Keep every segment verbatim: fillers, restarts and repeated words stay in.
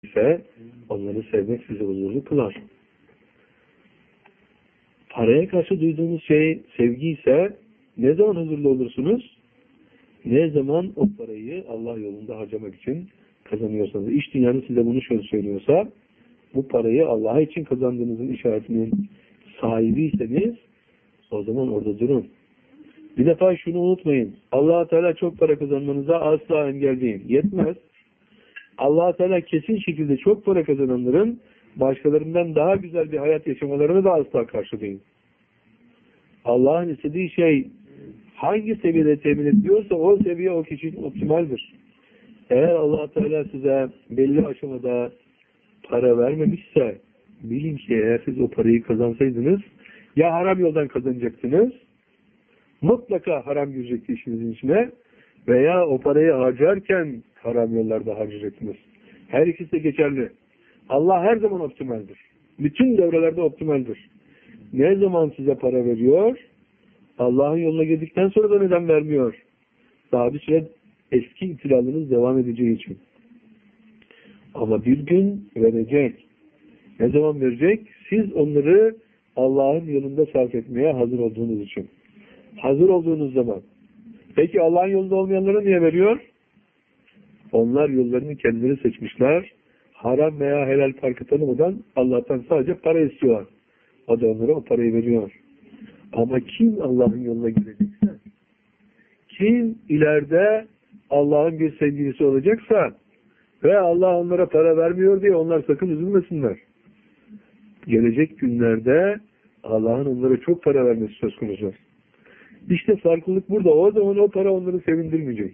ise onları sevmek sizi huzurlu kılar. Paraya karşı duyduğunuz şey sevgi ise ne zaman huzurlu olursunuz? Ne zaman o parayı Allah yolunda harcamak için kazanıyorsanız. İş dünyanın size bunu şöyle söylüyorsa, bu parayı Allah için kazandığınızın işaretinin sahibiyseniz o zaman orada durun. Bir defa şunu unutmayın. Allah Teala çok para kazanmanıza asla engel değil. Yetmez. Allah Teala kesin şekilde çok para kazananların başkalarından daha güzel bir hayat yaşamalarını da asla karşı değil. Allah'ın istediği şey hangi seviyede temin ediyorsa o seviye o kişi için optimaldir. Eğer Allah Teala size belli aşamada para vermemişse, bilin ki eğer siz o parayı kazansaydınız ya haram yoldan kazanacaksınız, mutlaka haram girecekti işinizin içine, veya o parayı harcarken haram yollarda harcayacaksınız. Her ikisi de geçerli. Allah her zaman optimaldir. Bütün devrelerde optimaldir. Ne zaman size para veriyor? Allah'ın yoluna girdikten sonra da neden vermiyor? Daha bir süre eski itilalınız devam edeceği için. Ama bir gün verecek. Ne zaman verecek? Siz onları Allah'ın yolunda sarf etmeye hazır olduğunuz için. Hazır olduğunuz zaman. Peki Allah'ın yolunda olmayanlara niye veriyor? Onlar yollarını kendileri seçmişler. Haram veya helal farkı tanımadan Allah'tan sadece para istiyorlar. O da onlara o parayı veriyor. Ama kim Allah'ın yoluna girecekse, kim ileride Allah'ın bir sevgilisi olacaksa ve Allah onlara para vermiyor diye onlar sakın üzülmesinler. Gelecek günlerde Allah'ın onlara çok para vermesi söz konusu. İşte farklılık burada. O zaman o para onları sevindirmeyecek.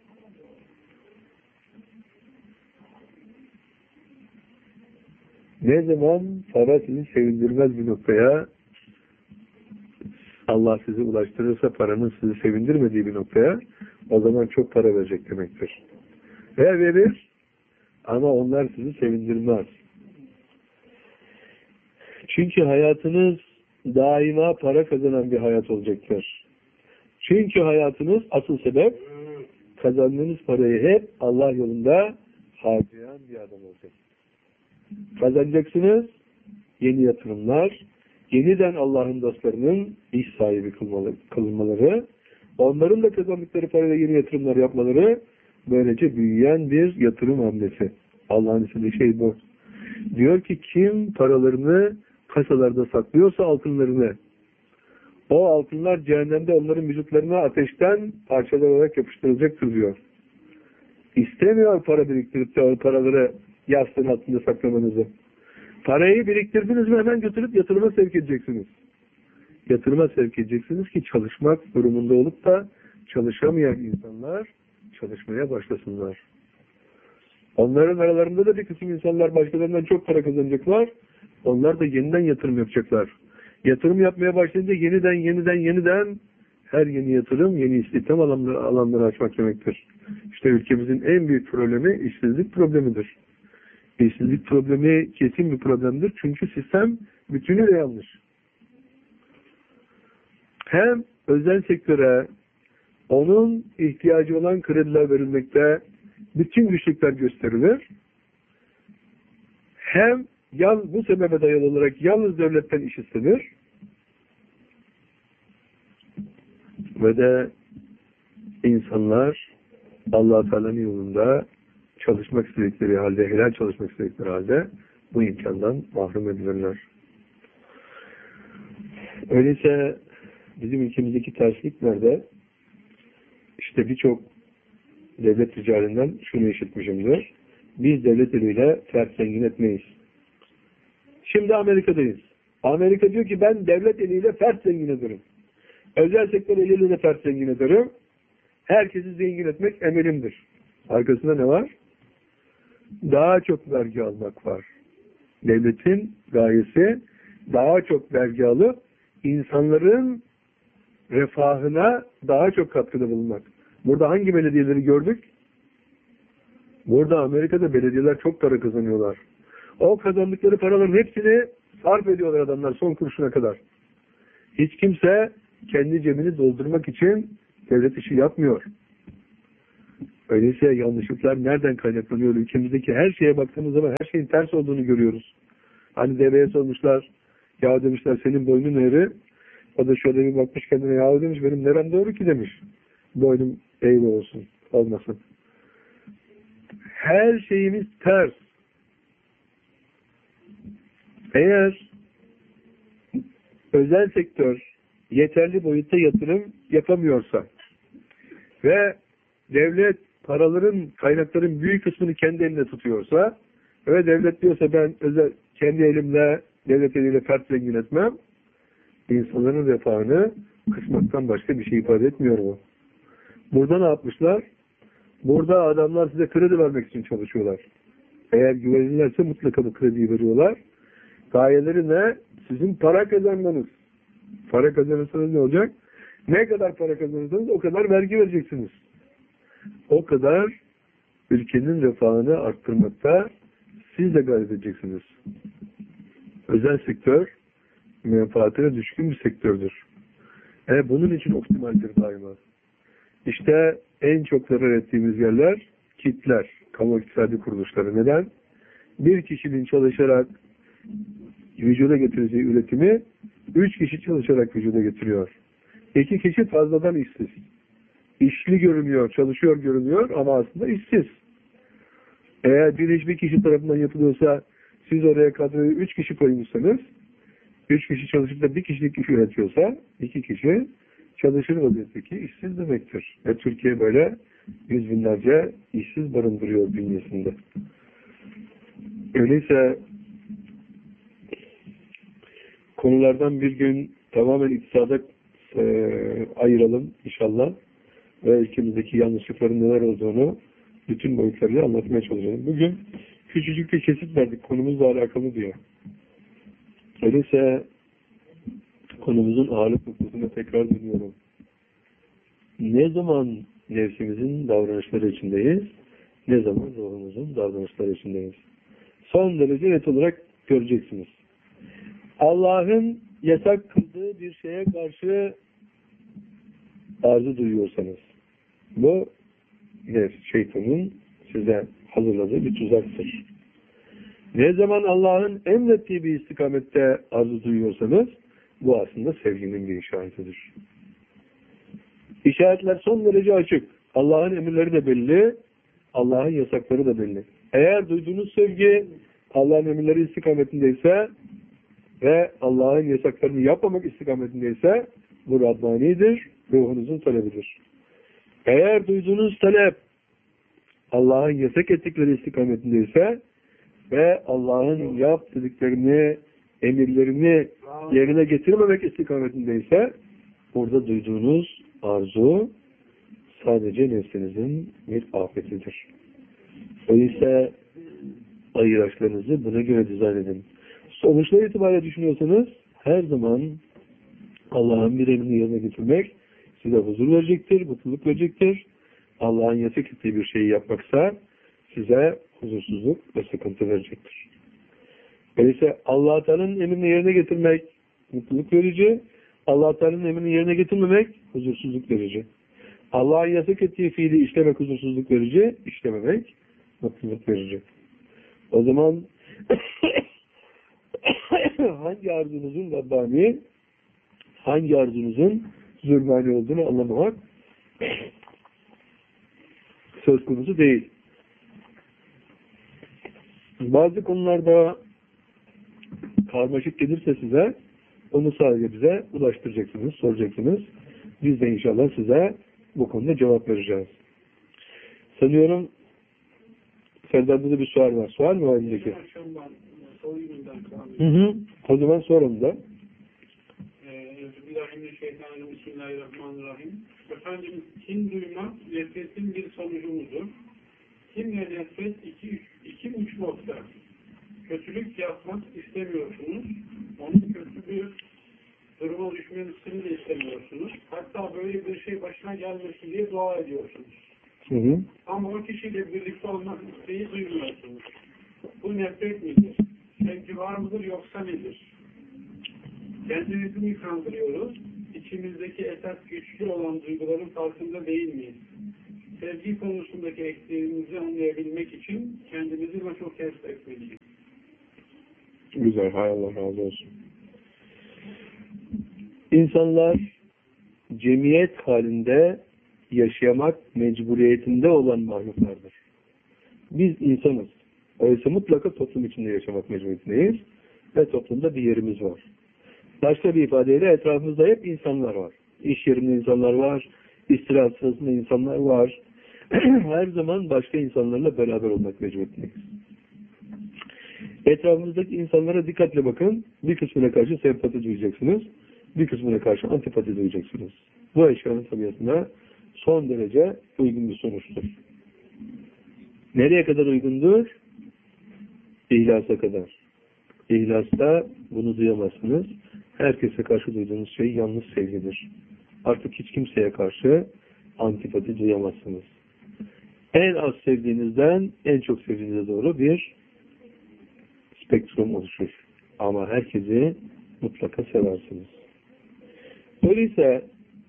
Ne zaman para sizi sevindirmez bir noktaya, Allah sizi ulaştırırsa paranın sizi sevindirmediği bir noktaya, o zaman çok para verecek demektir. Ve verir ama onlar sizi sevindirmez. Çünkü hayatınız daima para kazanan bir hayat olacaktır. Çünkü hayatınız asıl sebep kazandığınız parayı hep Allah yolunda harcayan bir adam olacak. Kazanacaksınız yeni yatırımlar, yeniden Allah'ın dostlarının iş sahibi kılmaları, onların da kazandıkları parayla yeni yatırımlar yapmaları, böylece büyüyen bir yatırım hamlesi. Allah'ın istediği şey bu. Diyor ki kim paralarını kasalarda saklıyorsa altınlarını, o altınlar cehennemde onların vücutlarına ateşten parçalar olarak yapıştırılacaktır diyor. İstemiyor para biriktirip de o paraları yastığın altında saklamanızı. Parayı biriktirdiniz mi hemen götürüp yatırıma sevk edeceksiniz. Yatırıma sevk edeceksiniz ki çalışmak durumunda olup da çalışamayan insanlar çalışmaya başlasınlar. Onların aralarında da bir kısım insanlar başkalarından çok para kazanacaklar. Onlar da yeniden yatırım yapacaklar. Yatırım yapmaya başlayınca yeniden yeniden yeniden her yeni yatırım yeni istihdam alanları, alanları açmak demektir. İşte ülkemizin en büyük problemi işsizlik problemidir. İşsizlik problemi kesin bir problemdir. Çünkü sistem bütünüyle yanlış. Hem özel sektöre onun ihtiyacı olan krediler verilmekte bütün güçlükler gösterilir. Hem yan, bu sebebe dayalı olarak yalnız devletten iş istenir. Ve de insanlar Allah-u Teala'nın yolunda çalışmak istedikleri halde, helal çalışmak istedikleri halde bu imkandan mahrum edilirler. Öyleyse bizim ülkemizdeki terslik nerede? İşte birçok devlet ricalinden şunu işitmişimdir. Biz devlet eliyle fert zengin etmeyiz. Şimdi Amerika'dayız. Amerika diyor ki ben devlet eliyle fert zengin ederim. Özel sektör eliyle de fert zengin ederim. Herkesi zengin etmek emelimdir. Arkasında ne var? Daha çok vergi almak var. Devletin gayesi daha çok vergi alıp insanların refahına daha çok katkıda bulunmak. Burada hangi belediyeleri gördük? Burada Amerika'da belediyeler çok para kazanıyorlar. O kazandıkları paraların hepsini sarf ediyorlar adamlar son kuruşuna kadar. Hiç kimse kendi cebini doldurmak için devlet işi yapmıyor. Öyleyse yanlışlıklar nereden kaynaklanıyor? Ülkemizdeki her şeye baktığımız zaman her şeyin ters olduğunu görüyoruz. Hani deveye sormuşlar, ya demişler senin boynun eğri. O da şöyle bir bakmış kendine, ya demiş benim nerem doğru ki demiş. Boynum eğri olsun, olmasın. Her şeyimiz ters. Eğer özel sektör yeterli boyutta yatırım yapamıyorsa ve devlet paraların, kaynakların büyük kısmını kendi elinde tutuyorsa ve devlet diyorsa ben özel kendi elimle, devlet eliyle fert zengin etmem, insanların refahını kısmaktan başka bir şey ifade etmiyor mu? Burada ne yapmışlar? Burada adamlar size kredi vermek için çalışıyorlar. Eğer güvenilirse mutlaka bu krediyi veriyorlar. Gayeleri ne? Sizin para kazanmanız. Para kazanırsanız ne olacak? Ne kadar para kazanırsanız o kadar vergi vereceksiniz. O kadar ülkenin refahını arttırmakta siz de gayret edeceksiniz. Özel sektör menfaatine düşkün bir sektördür. E, bunun için optimaldir daima. İşte en çok zarar ettiğimiz yerler kitler, kamu iktisadi kuruluşları. Neden? Bir kişinin çalışarak vücuda getireceği üretimi üç kişi çalışarak vücuda getiriyor. İki kişi fazladan işsiz. İşli görünüyor, çalışıyor görünüyor ama aslında işsiz. Eğer bir iş bir kişi tarafından yapılıyorsa siz oraya kadroyu üç kişi koymuşsanız, üç kişi çalışıp da bir kişilik iş üretiyorsa iki kişi çalışır vaziyetteki işsiz demektir. Ve Türkiye böyle yüz binlerce işsiz barındırıyor bünyesinde. Öyleyse konulardan bir gün tamamen iktisada e, ayıralım inşallah ve ülkemizdeki yanlışlıkların neler olduğunu bütün boyutlarıyla anlatmaya çalışalım. Bugün küçücük bir kesit verdik konumuzla alakalı diyor. Öyleyse konumuzun ağırlık noktasına tekrar dönüyorum. Ne zaman nefsimizin davranışları içindeyiz, ne zaman ruhumuzun davranışları içindeyiz. Son derece net olarak göreceksiniz. Allah'ın yasak kıldığı bir şeye karşı arzu duyuyorsanız, bu nefs, şeytanın size hazırladığı bir tuzaktır. Ne zaman Allah'ın emrettiği bir istikamette arzu duyuyorsanız, bu aslında sevginin bir işaretidir. İşaretler son derece açık. Allah'ın emirleri de belli, Allah'ın yasakları da belli. Eğer duyduğunuz sevgi Allah'ın emirleri istikametindeyse ve Allah'ın yasaklarını yapmamak istikametindeyse bu Rabbani'dir, ruhunuzun talebidir. Eğer duyduğunuz talep Allah'ın yasak ettikleri istikametindeyse ve Allah'ın yap dediklerini, emirlerini yerine getirmemek istikametindeyse burada duyduğunuz arzu sadece nefsinizin bir afetidir. Öyleyse ayıraçlarınızı buna göre dizayn edin. Sonuçlar itibariyle düşünüyorsanız her zaman Allah'ın bir emrini yerine getirmek size huzur verecektir, mutluluk verecektir. Allah'ın yasak ettiği bir şeyi yapmaksa size huzursuzluk ve sıkıntı verecektir. Öyleyse Allah Teala'nın emrini yerine getirmek mutluluk verici, Allah Teala'nın emrini yerine getirmemek huzursuzluk verici. Allah'ın yasak ettiği fiili işlemek huzursuzluk verici, işlememek mutluluk verici. O zaman hangi arzunuzun Rabbani, hangi arzunuzun zulmani olduğunu anlamamak söz konusu değil. Bazı konularda karmaşık gelirse size, onu sadece bize ulaştıracaksınız, soracaksınız. Biz de inşallah size bu konuda cevap vereceğiz. Sanıyorum Serdar'da da bir sual var. Sual mı var elindeki? Hı hı. O zaman sorun da. Bismillahirrahmanirrahim. Efendim, kin duymak nefretin bir sonucu mudur? Kin ve nefret iki, iki uç nokta. Kötülük yapmak istemiyorsunuz. Onun kötü bir duruma düşmesini de istemiyorsunuz. Hatta böyle bir şey başına gelmesin diye dua ediyorsunuz. Hı hı. Ama o kişiyle birlikte olmak isteği duymuyorsunuz. Bu nefret midir? Sevgi var mıdır yoksa nedir? Kendimizi mi kandırıyoruz? İçimizdeki esas güçlü olan duyguların farkında değil miyiz? sevgi konusundaki eksiğimizi anlayabilmek için kendimizi çok test etmeliyiz. Güzel, hay Allah razı olsun. İnsanlar cemiyet halinde yaşamak mecburiyetinde olan mahluklardır. Biz insanız. Oysa mutlaka toplum içinde yaşamak mecburiyetindeyiz ve toplumda bir yerimiz var. Başka bir ifadeyle etrafımızda hep insanlar var. İş yerinde insanlar var, istirahat sırasında insanlar var. Her zaman başka insanlarla beraber olmak mecburiyetindeyiz. Etrafımızdaki insanlara dikkatle bakın. Bir kısmına karşı sempati duyacaksınız. Bir kısmına karşı antipati duyacaksınız. Bu eşyanın tabiatına son derece uygun bir sonuçtur. Nereye kadar uygundur? İhlasa kadar. İhlasta bunu duyamazsınız. Herkese karşı duyduğunuz şey yalnız sevgidir. Artık hiç kimseye karşı antipati duyamazsınız. En az sevdiğinizden en çok sevdiğinize doğru bir spektrum oluşur. Ama herkesi mutlaka seversiniz. Öyleyse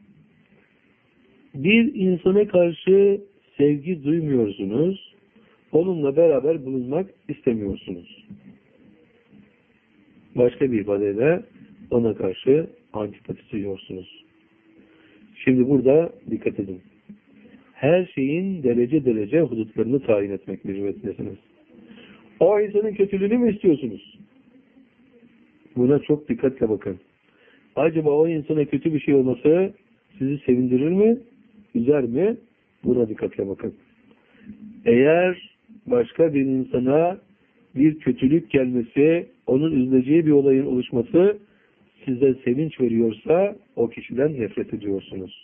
bir insana karşı sevgi duymuyorsunuz, onunla beraber bulunmak istemiyorsunuz. Başka bir ifadeyle ona karşı antipati duyuyorsunuz. Şimdi burada dikkat edin. Her şeyin derece derece hudutlarını tayin etmek mecburiyetindesiniz. O insanın kötülüğünü mü istiyorsunuz? Buna çok dikkatle bakın. Acaba o insana kötü bir şey olması sizi sevindirir mi? Üzer mi? Buna dikkatle bakın. Eğer başka bir insana bir kötülük gelmesi, onun üzüleceği bir olayın oluşması size sevinç veriyorsa o kişiden nefret ediyorsunuz.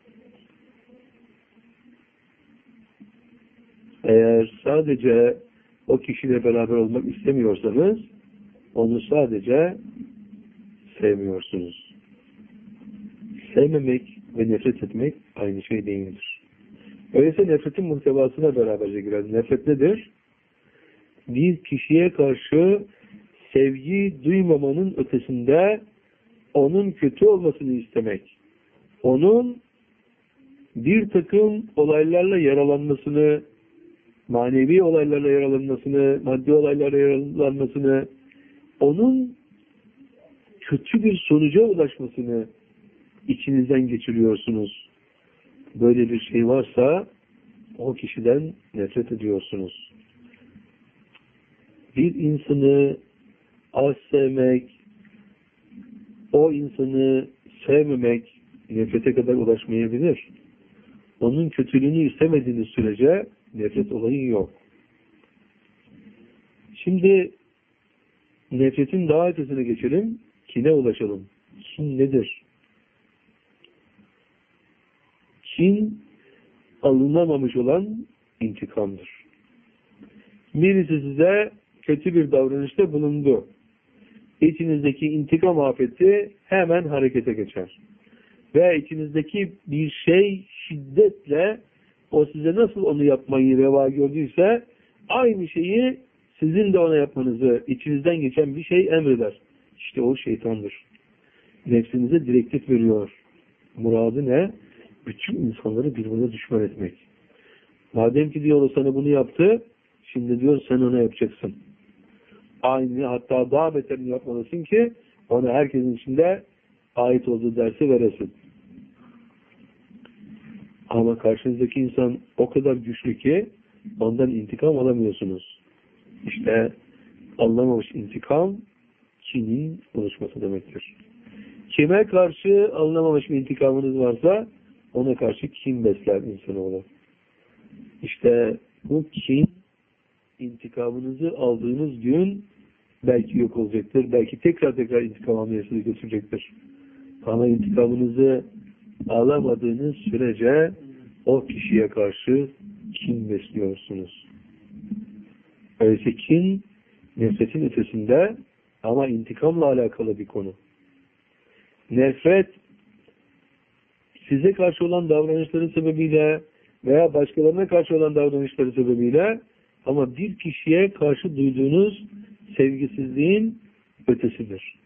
Eğer sadece o kişiyle beraber olmak istemiyorsanız onu sadece sevmiyorsunuz. Sevmemek ve nefret etmek aynı şey değildir. Öyleyse nefretin muhtevasına beraberce girer. Nefret nedir? Bir kişiye karşı sevgi duymamanın ötesinde onun kötü olmasını istemek, onun bir takım olaylarla yaralanmasını, manevi olaylarla yaralanmasını, maddi olaylarla yaralanmasını, onun kötü bir sonuca ulaşmasını içinizden geçiriyorsunuz. Böyle bir şey varsa o kişiden nefret ediyorsunuz. Bir insanı az sevmek, o insanı sevmemek nefrete kadar ulaşmayabilir. Onun kötülüğünü istemediğiniz sürece nefret olayı yok. Şimdi nefretin daha ötesine geçelim, kine ulaşalım. Kin nedir? Kin alınamamış olan intikamdır. Birisi size kötü bir davranışta bulundu. İçinizdeki intikam afeti hemen harekete geçer. Ve içinizdeki bir şey şiddetle o size nasıl onu yapmayı reva gördüyse aynı şeyi sizin de ona yapmanızı içinizden geçen bir şey emreder. İşte o şeytandır. Nefsinize direktif veriyor. Muradı ne? Bütün insanları birbirine düşman etmek. Madem ki diyor o sana bunu yaptı, şimdi diyor sen ona yapacaksın. Aynı hatta daha beterini yapmalısın ki ona herkesin içinde ait olduğu dersi veresin. Ama karşınızdaki insan o kadar güçlü ki ondan intikam alamıyorsunuz. İşte alınamamış intikam kinin oluşması demektir. Kime karşı alınamamış bir intikamınız varsa ona karşı kin besler insanoğlu. İşte bu kin intikamınızı aldığınız gün belki yok olacaktır. Belki tekrar tekrar intikam almaya sizi götürecektir. Ama intikamınızı alamadığınız sürece o kişiye karşı kin besliyorsunuz. Öyleyse kin nefretin ötesinde ama intikamla alakalı bir konu. Nefret size karşı olan davranışları sebebiyle veya başkalarına karşı olan davranışları sebebiyle ama bir kişiye karşı duyduğunuz sevgisizliğin ötesidir.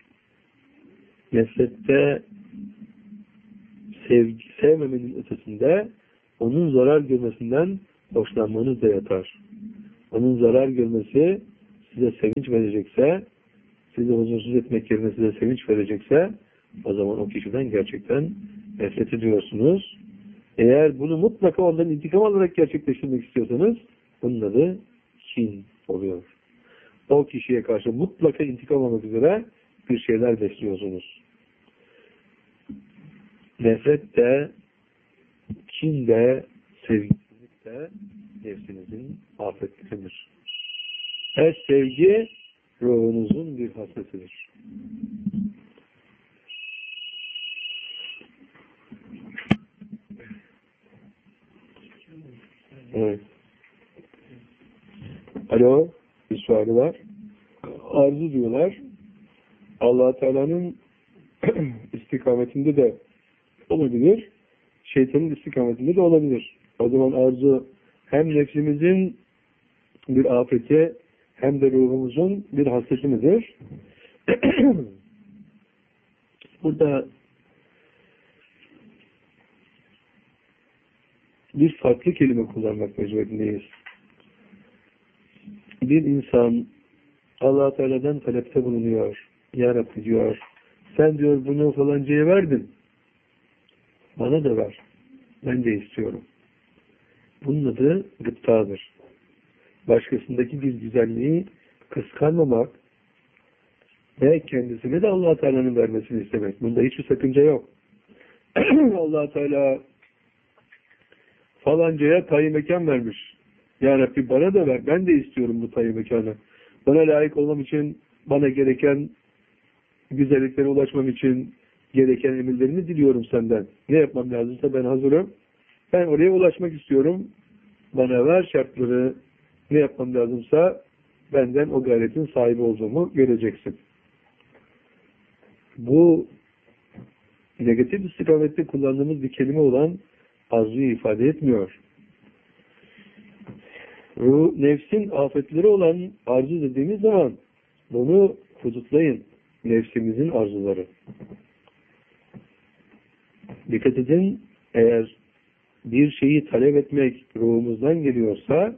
Nefrette sevgi, sevmemenin ötesinde onun zarar görmesinden hoşlanmanız da yatar. Onun zarar görmesi size sevinç verecekse, sizi huzursuz etmek yerine size sevinç verecekse, o zaman o kişiden gerçekten nefret ediyorsunuz. Eğer bunu mutlaka ondan intikam alarak gerçekleştirmek istiyorsanız, bunun adı kin oluyor. O kişiye karşı mutlaka intikam almak üzere bir şeyler besliyorsunuz. Nefret de, kin de, sevgisizlik de nefsinizin afetleridir. Her sevgi ruhunuzun bir hasretidir. Evet. Alo, bir suali var. Arzu diyorlar. Allah Teala'nın istikametinde de olabilir, şeytanın istikametinde de olabilir. O zaman arzu hem nefsimizin bir afeti hem de ruhumuzun bir hasreti midir? Burada bir farklı kelime kullanmak mecburiyetindeyiz. Bir insan Allah Teala'dan talepte bulunuyor. Ya Rabbi diyor, sen diyor bunu falancaya verdin. Bana da ver. Ben de istiyorum. Bunun adı gıptadır. Başkasındaki bir güzelliği kıskanmamak ve kendisine de Allah Teala'nın vermesini istemek. Bunda hiçbir sakınca yok. Allah Teala falancaya tayin mekan vermiş. Ya Rabbi bana da ver. Ben de istiyorum bu tayin mekanı. Bana layık olmam için, bana gereken güzelliklere ulaşmam için gereken emirlerini diliyorum senden. Ne yapmam lazımsa ben hazırım. Ben oraya ulaşmak istiyorum. Bana ver şartları. Ne yapmam lazımsa benden o gayretin sahibi olduğumu göreceksin. Bu negatif istikamette kullandığımız bir kelime olan arzuyu ifade etmiyor. Ruh, nefsin afetleri olan arzu dediğimiz zaman bunu hudutlayın. Nefsimizin arzuları. Dikkat edin, eğer bir şeyi talep etmek ruhumuzdan geliyorsa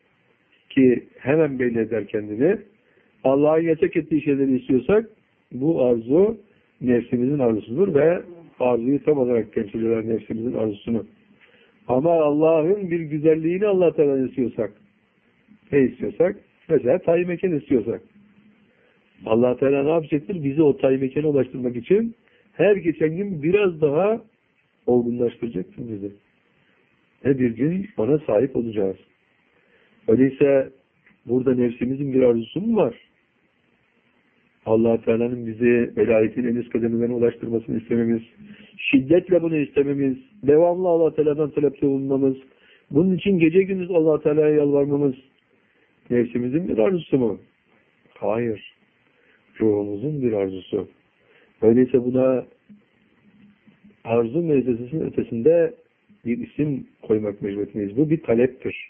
ki hemen belli eder kendini, Allah'ın yasak ettiği şeyleri istiyorsak bu arzu nefsimizin arzusudur ve arzuyu tam olarak temsil eder nefsimizin arzusunu. Ama Allah'ın bir güzelliğini Allah Teala'dan istiyorsak, ne istiyorsak? Mesela tayin mekan istiyorsak. Allah Teala ne yapacaktır? Bizi o tayin mekana ulaştırmak için her geçen gün biraz daha olgunlaştıracaktır bizi. Ve bir gün ona sahip olacağız. Öyleyse burada nefsimizin bir arzusu mu var? Allah Teala'nın bizi velayetin en üst kademelerine ulaştırmasını istememiz, şiddetle bunu istememiz, devamlı Allah Teala'dan talepte bulunmamız, bunun için gece gündüz Allah Teala'ya yalvarmamız nefsimizin bir arzusu mu? Hayır. Ruhumuzun bir arzusu. Öyleyse buna arzu meclisinin ötesinde bir isim koymak mecburiyetindeyiz. Bu bir taleptir.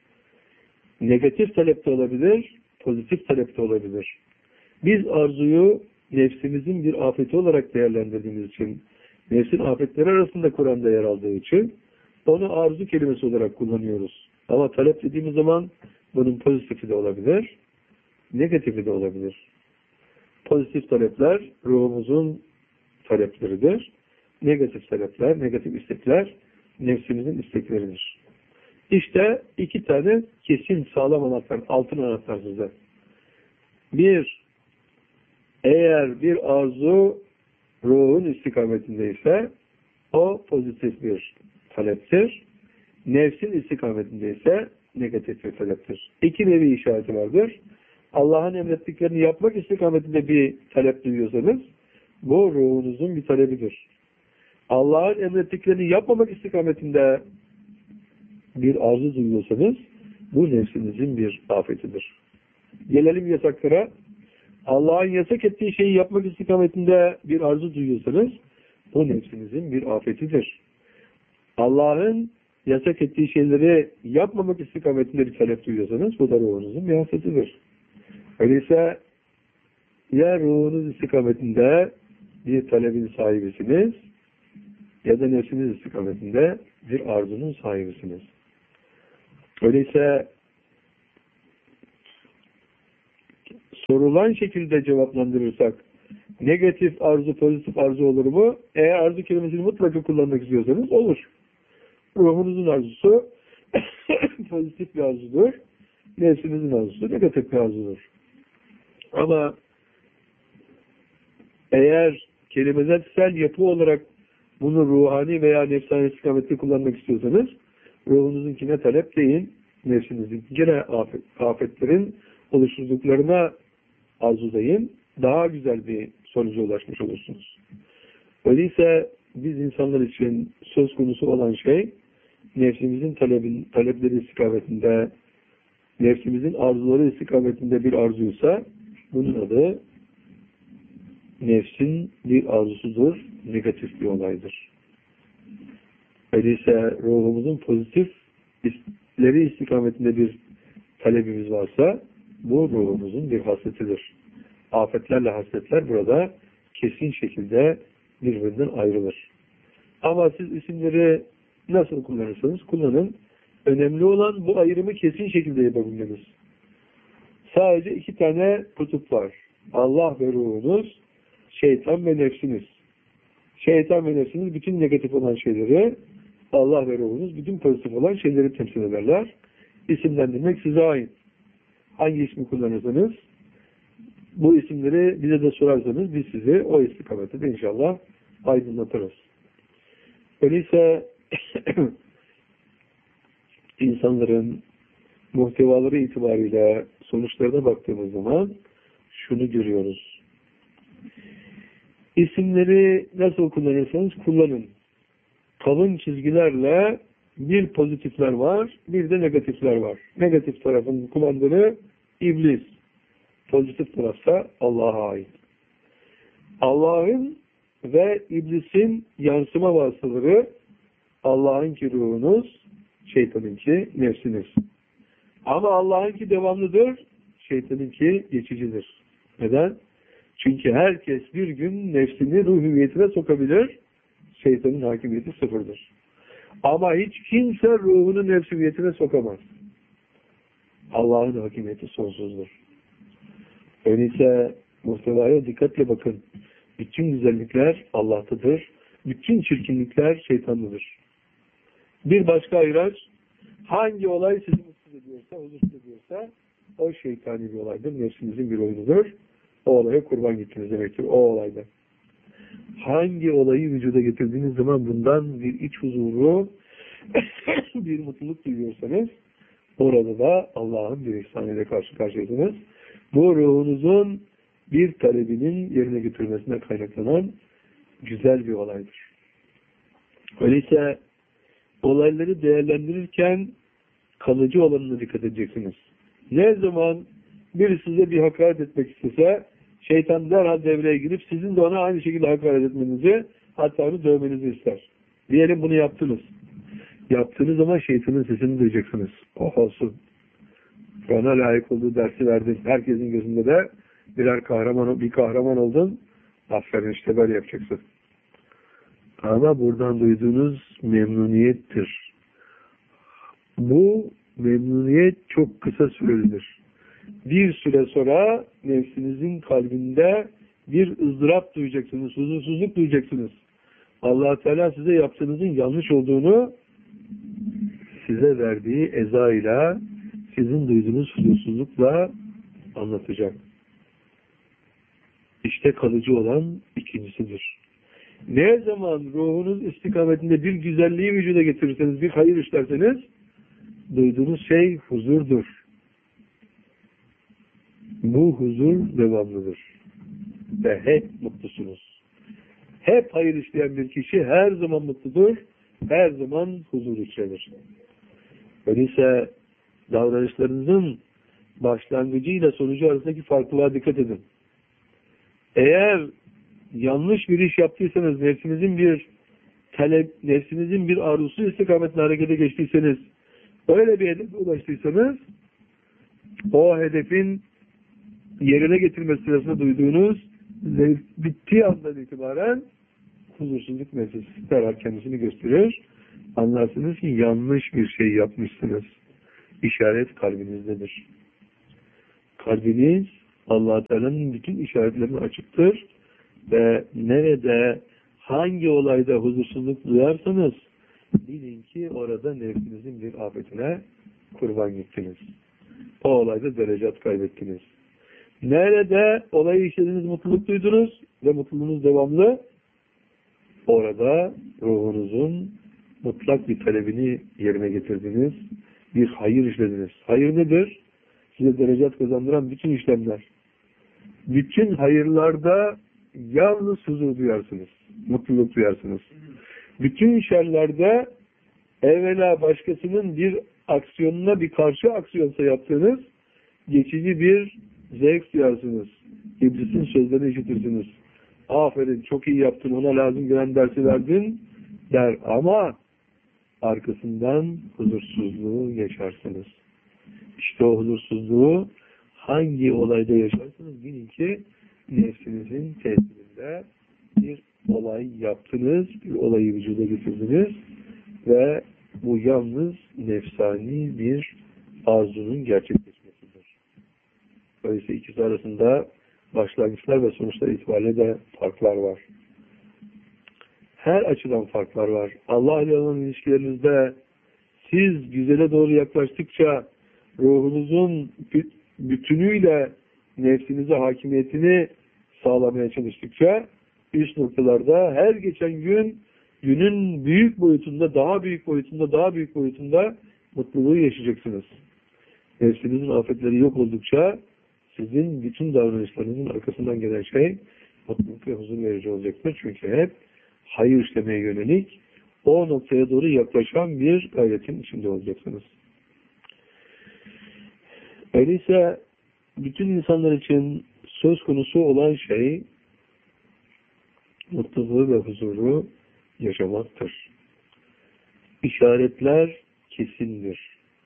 Negatif talep de olabilir, pozitif talep de olabilir. Biz arzuyu nefsimizin bir afeti olarak değerlendirdiğimiz için, nefsin afetleri arasında Kur'an'da yer aldığı için onu arzu kelimesi olarak kullanıyoruz. Ama talep dediğimiz zaman bunun pozitifi de olabilir, negatifi de olabilir. Pozitif talepler ruhumuzun talepleridir. Negatif talepler, negatif istekler nefsimizin istekleridir. İşte iki tane kesin sağlam anahtar, altın anahtar size. Bir, eğer bir arzu ruhun istikametindeyse o pozitif bir taleptir. Nefsin istikametindeyse negatif bir taleptir. İki nevi işareti vardır. Allah'ın emrettiklerini yapmak istikametinde bir talep duyuyorsanız bu ruhunuzun bir talebidir. Allah'ın emrettiklerini yapmamak istikametinde bir arzu duyuyorsanız bu nefsinizin bir afetidir. Gelelim yasaklara. Allah'ın yasak ettiği şeyi yapmak istikametinde bir arzu duyuyorsanız bu nefsinizin bir afetidir. Allah'ın yasak ettiği şeyleri yapmamak istikametinde bir talep duyuyorsanız bu da ruhunuzun bir afetidir. Öyleyse ya ruhunuz istikametinde bir talebin sahibisiniz ya da nefsiniz istikametinde bir arzunun sahibisiniz. Öyleyse sorulan şekilde cevaplandırırsak negatif arzu, pozitif arzu olur mu? Eğer arzu kelimesini mutlaka kullanmak istiyorsanız olur. Ruhunuzun arzusu pozitif bir arzudur. Nefsinizin arzusu negatif bir arzudur. Ama eğer kelimesel yapı olarak bunu ruhani veya nefsani istikamette kullanmak istiyorsanız ruhunuzunkine talep deyin, nefsinizinkine afet, afetlerin oluşturduklarına arzudayın, daha güzel bir sonuca ulaşmış olursunuz. Öyleyse biz insanlar için söz konusu olan şey nefsimizin talebin, talepleri istikametinde, nefsimizin arzuları istikametinde bir arzuysa bunun adı nefsin bir arzusudur, negatif bir olaydır. Öyleyse ruhumuzun pozitifleri istikametinde bir talebimiz varsa bu ruhumuzun bir hasletidir. Afetlerle hasletler burada kesin şekilde birbirinden ayrılır. Ama siz isimleri nasıl kullanırsanız kullanın. Önemli olan bu ayrımı kesin şekilde yapabilmeniz. Sadece iki tane kutup var. Allah ve ruhunuz, şeytan ve nefsiniz. Şeytan ve nefsiniz bütün negatif olan şeyleri, Allah ve ruhunuz bütün pozitif olan şeyleri temsil ederler. İsimlendirmek size ait. Hangi ismi kullanırsanız, bu isimleri bize de sorarsanız biz sizi o istikamette de inşallah aydınlatırız. Öyleyse insanların muhtevaları itibariyle sonuçlarına baktığımız zaman şunu görüyoruz. İsimleri nasıl kullanırsanız kullanın. Kalın çizgilerle bir pozitifler var, bir de negatifler var. Negatif tarafın kumandanı iblis. Pozitif tarafsa Allah'a ait. Allah'ın ve iblisin yansıma vasıtaları Allah'ınki ruhunuz, şeytanınki nefsiniz. Ama Allah'ınki devamlıdır, şeytanınki geçicidir. Neden? Çünkü herkes bir gün nefsini ruh hüviyetine sokabilir, şeytanın hakimiyeti sıfırdır. Ama hiç kimse ruhunu nefs hüviyetine sokamaz. Allah'ın hakimiyeti sonsuzdur. Öyleyse muhtevaya dikkatle bakın. Bütün güzellikler Allah'tadır. Bütün çirkinlikler şeytanlıdır. Bir başka ayraç, hangi olay sizi mutsuz ediyorsa, huzursuz ediyorsa o şeytani bir olaydır. Nefsinizin bir oyunudur. O olaya kurban gittiniz demektir. O olayda. Hangi olayı vücuda getirdiğiniz zaman bundan bir iç huzuru, bir mutluluk duyuyorsanız orada da Allah'ın bir ihsanıyla karşı karşıyasınız. Bu ruhunuzun bir talebinin yerine götürmesine kaynaklanan güzel bir olaydır. Öyleyse olayları değerlendirirken kalıcı olanına dikkat edeceksiniz. Ne zaman biri size bir hakaret etmek istese şeytan derhal devreye girip sizin de ona aynı şekilde hakaret etmenizi, hatta onu dövmenizi ister. Diyelim bunu yaptınız. Yaptığınız zaman şeytanın sesini duyacaksınız. Oh olsun. Bana layık olduğu dersi verdin. Herkesin gözünde de birer kahraman, bir kahraman oldun. Aferin, işte böyle yapacaksın. Ama buradan duyduğunuz memnuniyettir. Bu memnuniyet çok kısa sürelidir. Bir süre sonra nefsinizin kalbinde bir ızdırap duyacaksınız, huzursuzluk duyacaksınız. Allah Teala size yaptığınızın yanlış olduğunu size verdiği eza ile, sizin duyduğunuz huzursuzlukla anlatacak. İşte kalıcı olan ikincisidir. Ne zaman ruhunuz istikametinde bir güzelliği vücuda getirirseniz, bir hayır işlerseniz, duyduğunuz şey huzurdur. Bu huzur devamlıdır. Ve hep mutlusunuz. Hep hayır işleyen bir kişi her zaman mutludur, her zaman huzur içerir. Öyleyse davranışlarınızın başlangıcıyla sonucu arasındaki farklılığa dikkat edin. Eğer yanlış bir iş yaptıysanız, nefsinizin bir talep, nefsinizin bir arzusu istikametine harekete geçtiyseniz, öyle bir hedefe ulaştıysanız, o hedefin yerine getirme sırasında duyduğunuz zevk bittiği andan itibaren huzursuzluk meselesi derhal kendisini gösterir. anlarsınız ki yanlış bir şey yapmışsınız. İşaret kalbinizdedir. Kalbiniz Allah Teala'nın bütün işaretlerine açıktır ve nerede, hangi olayda huzursuzluk duyarsanız bilin ki orada nefsinizin bir afetine kurban gittiniz. O olayda derecat kaybettiniz. Nerede olayı işlediniz, mutluluk duydunuz ve mutluluğunuz devamlı, orada ruhunuzun mutlak bir talebini yerine getirdiniz. Bir hayır işlediniz. Hayır nedir? Size derecat kazandıran bütün işlemler. Bütün hayırlarda yalnız huzur duyarsınız. Mutluluk duyarsınız. Bütün şerlerde evvela başkasının bir aksiyonuna bir karşı aksiyonsa yaptığınız geçici bir zevk duyarsınız. İblisin sözlerini işitirsiniz. Aferin, çok iyi yaptın, ona lazım gelen dersi verdin der ama arkasından huzursuzluğu yaşarsınız. İşte o huzursuzluğu hangi olayda yaşarsanız bilin ki nefsinizin tesirinde bir olay yaptınız, bir olayı vücuda getirdiniz ve bu yalnız nefsani bir arzunun gerçekleşmesidir. Öyleyse ikisi arasında başlangıçlar ve sonuçlar itibariyle de farklar var. Her açıdan farklar var. Allah ile olan ilişkilerinizde siz güzele doğru yaklaştıkça ruhunuzun bütünüyle nefsinize hakimiyetini sağlamaya çalıştıkça üst noktalarda her geçen gün günün büyük boyutunda, daha büyük boyutunda, daha büyük boyutunda mutluluğu yaşayacaksınız. Nefsinizin afetleri yok oldukça sizin bütün davranışlarınızın arkasından gelen şey mutluluk ve huzur verici olacaktır. Çünkü hep hayır işlemeye yönelik o noktaya doğru yaklaşan bir gayretin içinde olacaksınız. Öyleyse bütün insanlar için söz konusu olan şey mutluluğu ve huzuru yaşamaktır. İşaretler kesindir.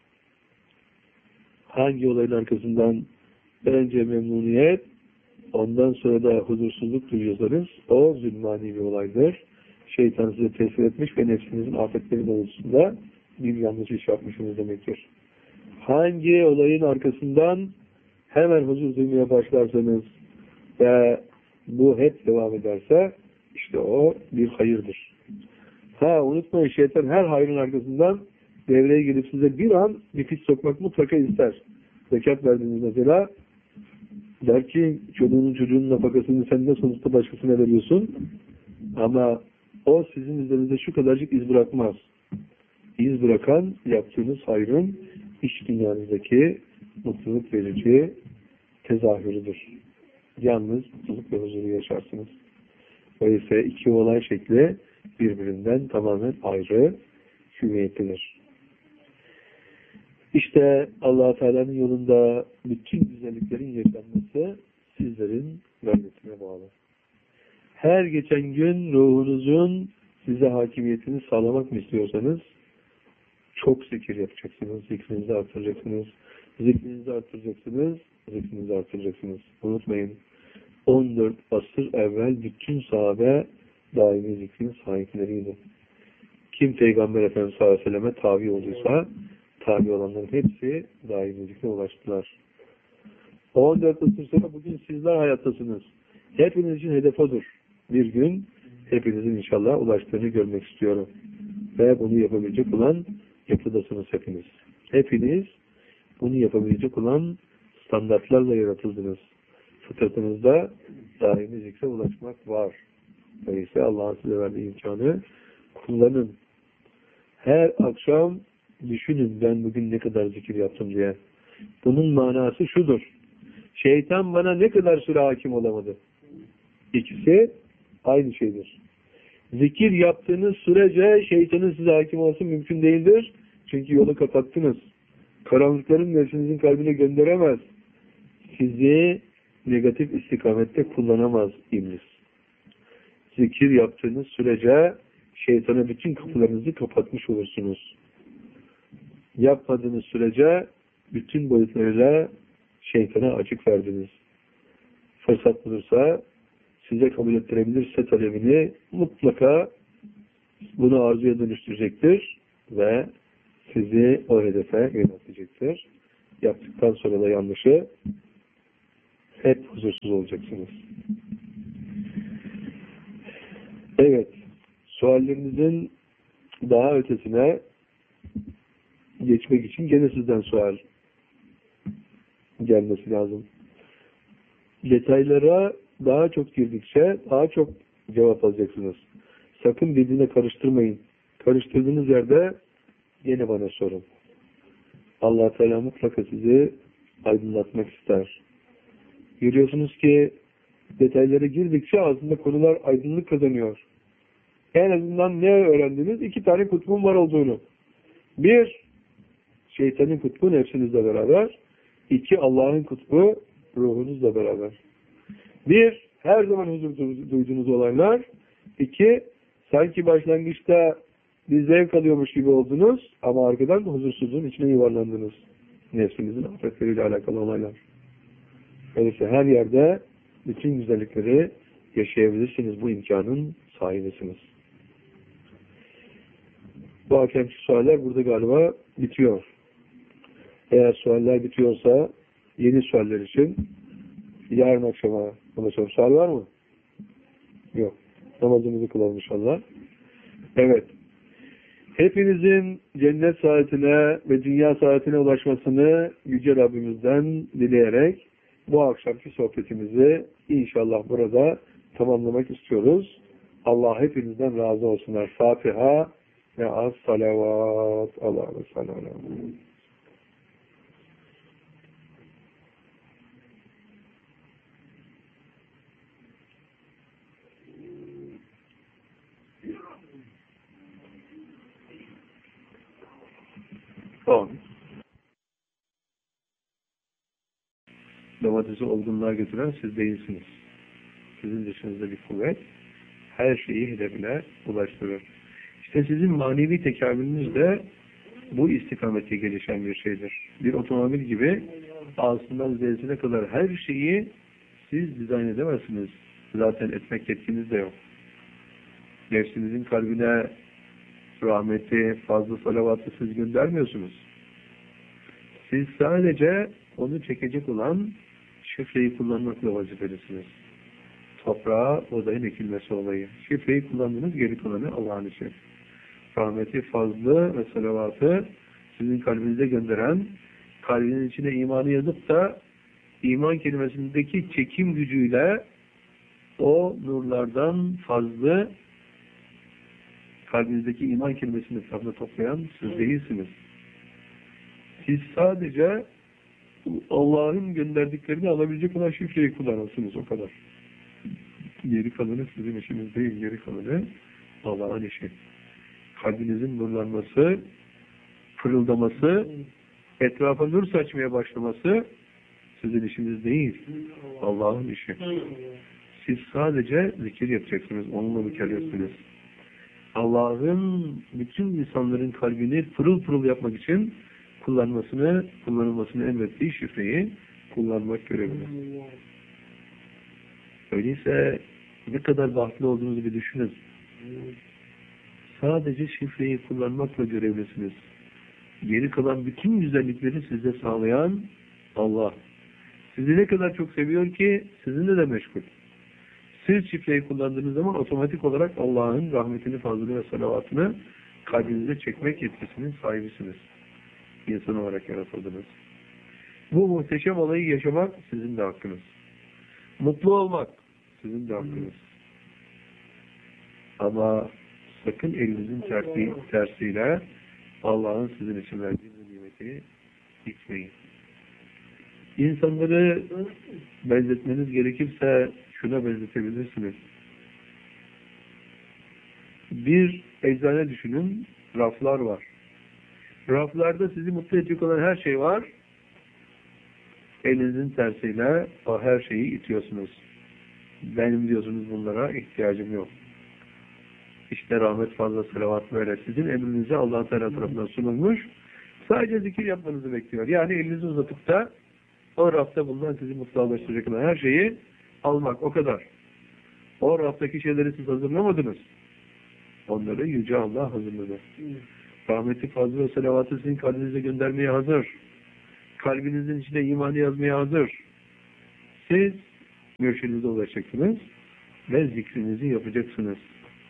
Hangi olayın arkasından önce memnuniyet, ondan sonra da huzursuzluk duyuyorsanız o zulmani bir olaydır. Şeytan size tesir etmiş ve nefsinizin afetleri doğrultusunda bir yanlış iş yapmışsınız demektir. Hangi olayın arkasından hemen huzur duymaya başlarsanız ve bu hep devam ederse işte o bir hayırdır. Ha unutmayın, şeytan her hayrın arkasından devreye gelip size bir an bir pis sokmak mutlaka ister. Zekat verdiğiniz mesela der ki çocuğunun çocuğunun nafakasını sen de sonuçta başkasına veriyorsun ama o sizin üzerinizde şu kadarcık iz bırakmaz. İz bırakan yaptığınız hayrın iç dünyanızdaki mutluluk verici tezahürüdür. Yalnız mutluluk ve huzuru yaşarsınız. Öyleyse iki olay şekli birbirinden tamamen ayrı hüviyetlidir. İşte Allah Teala'nın yolunda bütün güzelliklerin yaşanması sizlerin gayretine bağlı. Her geçen gün ruhunuzun size hakimiyetini sağlamak mı istiyorsanız çok zikir yapacaksınız, zikrinizi artıracaksınız, zikrinizi artıracaksınız, zikrinizi artıracaksınız. Unutmayın, on dört asır evvel bütün sahabe daimi zikrin sahipleriydi. Kim Peygamber Efendimiz sallallahu aleyhi ve selleme tabi olduysa tabi olanların hepsi daimi zikre ulaştılar. on dört asır sonra bugün sizler hayattasınız. Hepiniz için hedef odur. Bir gün hepinizin inşallah ulaştığını görmek istiyorum. Ve bunu yapabilecek olan yapıdasınız hepiniz. Hepiniz bunu yapabilecek olan standartlarla yaratıldınız. Fıtratınızda daimi zikre ulaşmak var. Öyleyse Allah'ın size verdiği imkanı kullanın. Her akşam düşünün ben bugün ne kadar zikir yaptım diye. Bunun manası şudur. Şeytan bana ne kadar süre hakim olamadı. İkisi aynı şeydir. Zikir yaptığınız sürece şeytanın size hakim olması mümkün değildir. Çünkü yolu kapattınız. Karanlıkların nefsinizin kalbine gönderemez. Sizi negatif istikamette kullanamaz iblis. Zikir yaptığınız sürece şeytana bütün kapılarınızı kapatmış olursunuz. Yapmadığınız sürece bütün boyutlarıyla şeytana açık verdiniz. Fırsat bulursa size kabul ettirebilirse talebini mutlaka bunu arzuya dönüştürecektir. ve sizi o hedefe yöneltecektir. Yaptıktan sonra da yanlışı hep huzursuz olacaksınız. Evet, suallerinizin daha ötesine geçmek için gene sizden sual gelmesi lazım. Detaylara daha çok girdikçe daha çok cevap alacaksınız. Sakın birbirine karıştırmayın. Karıştırdığınız yerde yine bana sorun. Allah Teala mutlaka sizi aydınlatmak ister. Görüyorsunuz ki detaylara girdikçe aslında konular aydınlık kazanıyor. En azından ne öğrendiniz? İki tane kutbun var olduğunu. Bir, şeytanın kutbu nefsinizle beraber. İki, Allah'ın kutbu ruhunuzla beraber. Bir, her zaman huzur duyduğunuz olaylar. İki, sanki başlangıçta bir zevk alıyormuş gibi oldunuz ama arkadan huzursuzluğun içine yuvarlandınız. Nefsinizin afetleriyle alakalı olaylar. Öyleyse her yerde bütün güzellikleri yaşayabilirsiniz. Bu imkanın sahibisiniz. Bu akşamki sualler burada galiba bitiyor. Eğer sualler bitiyorsa yeni sualler için yarın akşama konuşalım. Sual var mı? Yok. Namazımızı kılalım inşallah. Evet. Hepinizin cennet saadetine ve dünya saadetine ulaşmasını Yüce Rabbimizden dileyerek bu akşamki sohbetimizi inşallah burada tamamlamak istiyoruz. Allah hepinizden razı olsunlar. Fatiha ve as-salavat. Allah'a sallallahu. on. Domatesi olgunluğa götüren siz değilsiniz. Sizin dışınızda bir kuvvet her şeyi hedefine ulaştırır. İşte sizin manevi tekamülünüz de bu istikamette gelişen bir şeydir. Bir otomobil gibi A'sından Z'sine kadar her şeyi siz dizayn edemezsiniz. Zaten etmek yetkiniz de yok. Nefsinizin kalbine rahmeti, fazla salavatı siz göndermiyorsunuz. Siz sadece onu çekecek olan şifreyi kullanmakla vazifelisiniz. Toprağa odayın ekilmesi olayı. Şifreyi kullandınız, geri kalanı Allah'ın işi. Rahmeti, fazlı ve salavatı sizin kalbinize gönderen, kalbinin içine imanı yazıp da iman kelimesindeki çekim gücüyle o nurlardan fazlı kalbinizdeki iman kelimesini fazla toplayan siz değilsiniz. Siz sadece Allah'ın gönderdiklerini alabilecek olan şifreyi kullanırsınız, o kadar. Geri kalanı sizin işiniz değil, geri kalanı Allah'ın işi. Kalbinizin nurlanması, pırıldaması, etrafa nur saçmaya başlaması sizin işiniz değil, Allah'ın işi. Siz sadece zikir yapacaksınız, onunla mükellefsiniz. Allah'ın bütün insanların kalbini pırıl pırıl yapmak için kullanmasını, kullanılmasını emrettiği şifreyi kullanmak göreviniz. Öyleyse ne kadar bahtlı olduğunuzu bir düşünün. Sadece şifreyi kullanmakla görevlisiniz. Geri kalan bütün güzellikleri size sağlayan Allah. Sizi ne kadar çok seviyor ki sizinle de meşgul. Siz şifreyi kullandığınız zaman otomatik olarak Allah'ın rahmetini, fazlını ve salavatını kalbinize çekmek yetkisinin sahibisiniz. İnsan olarak yaratıldınız. Bu muhteşem olayı yaşamak sizin de hakkınız. Mutlu olmak sizin de hakkınız. Ama sakın elinizin tersi, tersiyle Allah'ın sizin için verdiği bu nimeti itmeyin. İnsanları benzetmeniz gerekirse şuna benzetebilirsiniz. Bir eczane düşünün, raflar var. Raflarda sizi mutlu edecek olan her şey var. Elinizin tersiyle o her şeyi itiyorsunuz. Benim diyorsunuz bunlara ihtiyacım yok. İşte rahmet, fazla salavat böyle. Sizin emrinize Allah Teala tarafından sunulmuş. Sadece zikir yapmanızı bekliyor. Yani elinizi uzatıp da o rafta bulunan sizi mutlulaştıracak olan her şeyi almak, o kadar. O raftaki şeyleri siz hazırlamadınız. Onları Yüce Allah hazırladı. Rahmeti, fazla ve salavatı sizin kalbinize göndermeye hazır. Kalbinizin içine imanı yazmaya hazır. Siz mürşidinize ulaşacaksınız ve zikrinizi yapacaksınız.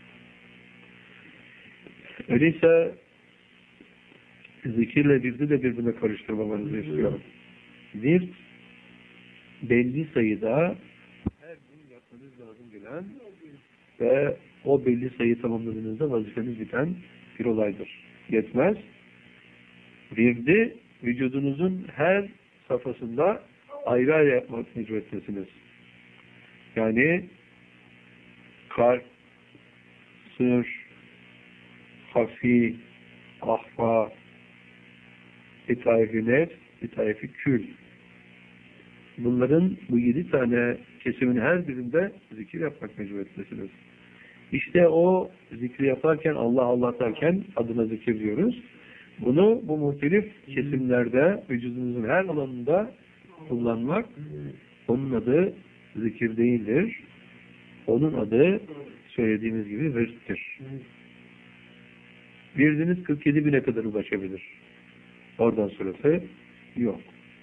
Öyleyse zikirle virdi de birbirine karıştırmamanızı istiyorum. Virt, belli sayıda her gün yapmanız lazım gelen ve o belli sayıyı tamamladığınızda vazifeniz biten bir olaydır. Yetmez. Virdi, vücudunuzun her safhasında ayrı ayrı yapmak mecburiyetindesiniz. Yani kalp, sır, hafi, ahfa, bir tarifi nefs, bir tarifi kül. Bunların bu yedi tane kesimin her birinde zikir yapmak mecburiyetindesiniz. İşte o zikri yaparken, Allah Allah derken adına zikir diyoruz. Bunu bu muhtelif kesimlerde, vücudunuzun her alanında kullanmak, onun adı zikir değildir. Onun adı söylediğimiz gibi virttir. Virdiniz kırk yedi bine kadar ulaşabilir. Oradan sonrası yok.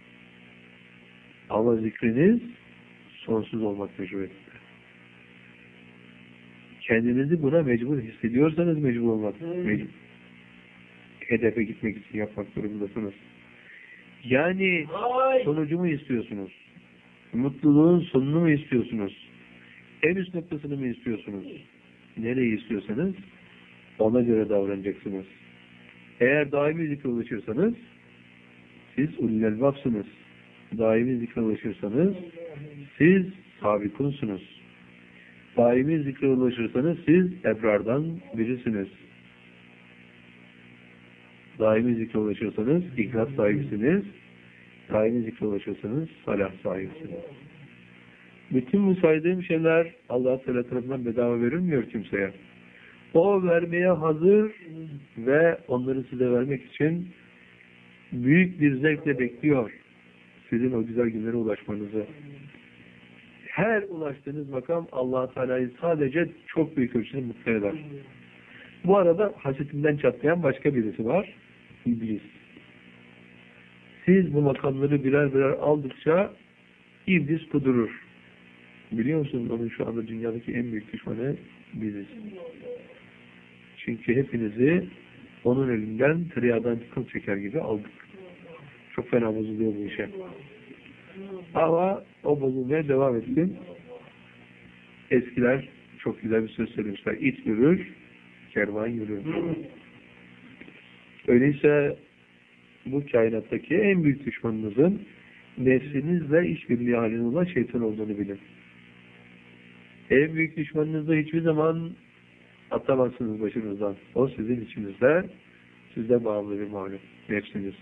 Ama zikriniz sonsuz olmak mecburiyetinde. Kendinizi buna mecbur hissediyorsanız mecbur olmak, mecbur. Hedefe gitmek için yapmak durumundasınız. Yani sonucu mu istiyorsunuz? Mutluluğun sonunu mu istiyorsunuz? En üst noktasını mı istiyorsunuz? Nereyi istiyorsanız ona göre davranacaksınız. Eğer daimi zikre ulaşırsanız siz ulul elbabsınız. Daimi zikre ulaşırsanız siz sabikunsunuz. Daimi zikre ulaşırsanız siz ebrardan birisiniz. Daimi zikre ulaşırsanız ihlas sahibisiniz. Daimi zikre ulaşırsanız salah sahibisiniz. Bütün bu saydığım şeyler Allah Teala tarafından bedava verilmiyor kimseye. O vermeye hazır ve onları size vermek için büyük bir zevkle bekliyor. Sizin o güzel günlere ulaşmanızı. Her ulaştığınız makam Allah Teala'yı sadece çok büyük ölçüde mutlu eder. Bu arada hasetinden çatlayan başka birisi var. İblis. Siz bu makamları birer birer aldıkça iblis kudurur. Biliyor musunuz onun şu anda dünyadaki en büyük düşmanı biziz. Çünkü hepinizi onun elinden tereyağdan kıl çeker gibi aldık. Çok fena bozuluyor bu işe. Ama o bozulmaya devam etsin. Eskiler çok güzel bir söz söylemişler. İt yürür, kervan yürür. Öyleyse bu kainattaki en büyük düşmanınızın nefsinizle işbirliği halinde olan şeytan olduğunu bilin. En büyük düşmanınızı hiçbir zaman atamazsınız başınızdan. O sizin içinizde, size bağımlı bir malum. Nefsiniz.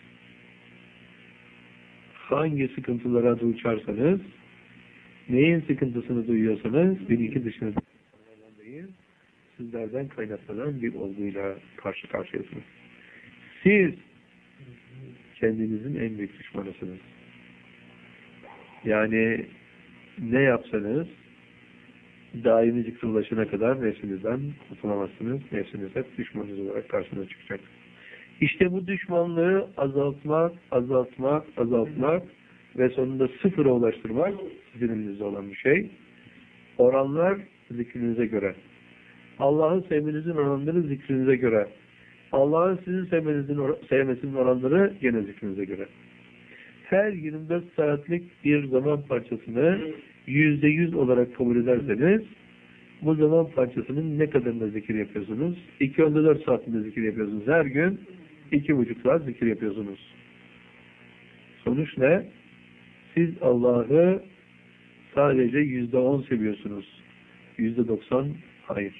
Hangi sıkıntılara duçarsanız, neyin sıkıntısını duyuyorsanız, bir iki dışınızda değil, sizlerden kaynaklanan bir olguyla karşı karşıyasınız. Siz kendinizin en büyük düşmanısınız. Yani ne yapsanız daimi zikre ulaşana kadar nefsinizden kurtulamazsınız. Nefsiniz hep düşmanınız olarak karşınıza çıkacak. İşte bu düşmanlığı azaltmak, azaltmak, azaltmak ve sonunda sıfıra ulaştırmak sizin elinizde olan bir şey. Oranlar zikrinize göre. Allah'ı sevmenizin oranları zikrinize göre. Allah'ın sizi sevmenizin or sevmesinin oranları gene zikrinize göre. Her yirmi dört saatlik bir zaman parçasını yüzde yüz olarak kabul ederseniz bu zaman parçasının ne kadarında zikir yapıyorsunuz? iki on dört saatinde zikir yapıyorsunuz. Her gün iki buçuk saat zikir yapıyorsunuz. Sonuç ne? Siz Allah'ı sadece yüzde on seviyorsunuz. yüzde doksan hayır.